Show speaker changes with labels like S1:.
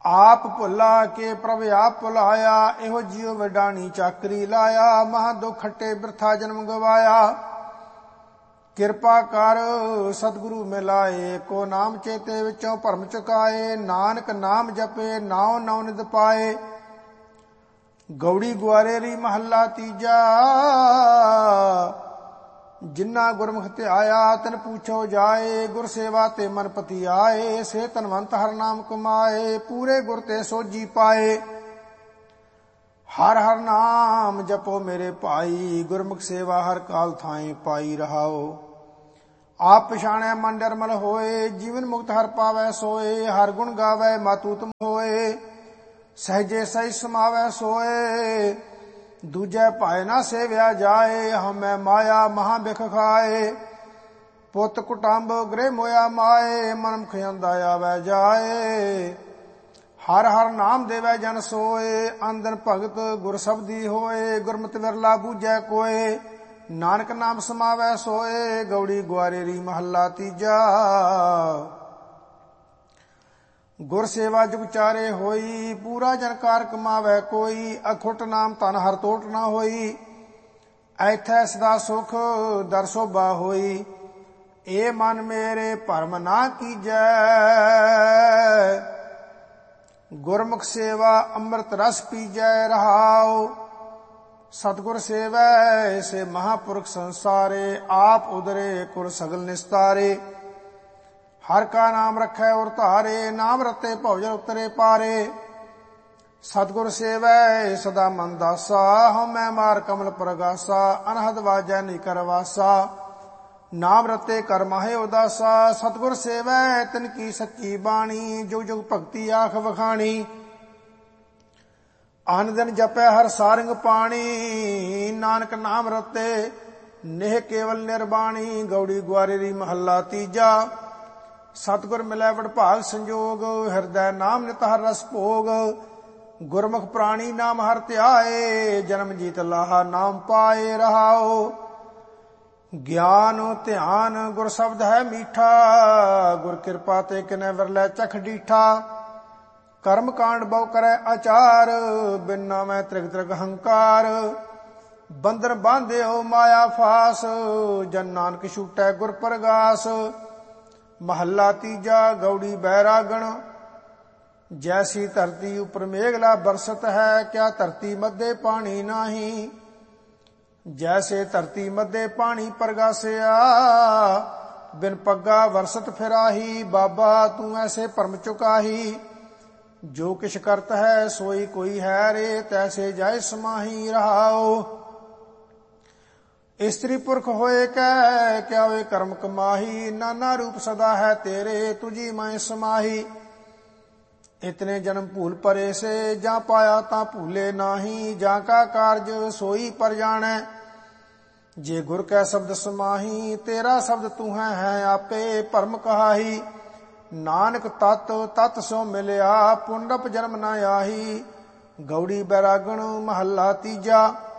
S1: आप भुला के प्रभ आप भुलाया, इहो जियो वडाणी चाकरी लाया। महा दुख खट्टे बिरथा जन्म गवाया, किरपा कर सतगुरु मिलाए। को नाम चेते विचों भरम चुकाए, नानक नाम जपे नाव नौ निध पाए। गौड़ी ग्वारेरी महला तीजा, जिन्ना गुरमुख ते आया तिन पूछो जाए। गुर सेवा ते मन पति आए, से तनवंत हर नाम कमाए। पूरे गुर ते सोजी पाए, हर हर नाम जपो मेरे भाई। गुरमुख सेवा हर काल थाई पाई रहाओ। आप पछाणै मन डरमल होए, जीवन मुक्त हर पावै सोए। हर गुण गावै मातूतम होए, सहजे सही समावै सोए। दूजै भाए ना सेव्या जाए, हमें माया महा बिख खाए। पुत कुटुंब गृह मोया माए, मन खयंदा आवै जाए। हर हर नाम देवै जन सोए, अंदन भगत गुर शब्दी होए। गुरमत विरला बूझै कोय, नानक नाम समावै सोए। गौड़ी ग्वारेरी महला तीजा, गुर सेवा जुग चारे होई। पूरा जनकार कमावै कोई, अखुट नाम तन हर तोट न होई। ऐथै सदा सुख दर शोभा होई, ए मन मेरे भरम ना कीजै। गुरमुख सेवा अमृत रस पीजै रहाओ। सतगुर सेवै से महापुरख संसारे, आप उदरे कुल सगल निस्तारे। हर का नाम रखै और धारे, नाम रते भौजन उतरे पारे। सतगुर सेवै सदा मन दासा, हमै मार कमल प्रगासा। अनहद वाजै निकर वासा, नाम रते कर माहे उदासा। सतगुर सेवै तिन की सच्ची बाणी, जुग जुग भगति आख वखाणी। आन दिन जपै हर सारंग पाणी, नानक नाम रते नेह केवल निर्बाणी। गौड़ी ग्वारेरी महला तीजा, सतगुर मिलै वडभाग संजोग। हिरदै नाम नित हर रस भोग, गुरमुख प्राणी नाम हर ध्याए। जन्म जीत लाहा नाम पाए रहाओ। ज्ञान ध्यान गुर शब्द है मीठा, गुर कृपा ते किनै विरलै चख डीठा। कर्म कांड बहु करै आचार, बिन नामै त्रिग त्रिग हंकार। बंधन बांधे हो माया फास, जन नानक छूटै गुर प्रगास। महला तीजा, गौड़ी बैरागण, जैसी धरती उपर मेघला बरसत है। क्या धरती मध्य पानी नाही, जैसे धरती मध्य पानी परगासिया। बिन पग्गा वरसत फिराही, बाबा तू ऐसे भरम चुकाही। जो किछ करत है सोई कोई है रे, तैसे जाय समाही रहाओ। स्त्री पुरख होए कै क्या वे कर्म कमाही। नाना रूप सदा है तेरे, तुझी मैं समाही। इतने जन्म भूल परे से, जा पाया ता भूले नाही। जा का कारज सोई पर जानै, जे गुर कै शब्द समाही। तेरा शब्द तू है आपे भरम कहाही। नानक तत तत सो मिलिया, पुनरप जन्म न आही। गौड़ी बैरागण महला तीजा,